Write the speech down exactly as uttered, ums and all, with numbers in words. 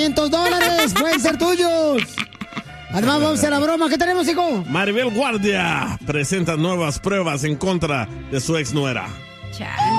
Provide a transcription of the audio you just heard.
quinientos dólares pueden ser tuyos. Además, vamos a la broma. ¿Qué tenemos, hijo? Maribel Guardia presenta nuevas pruebas en contra de su ex nuera.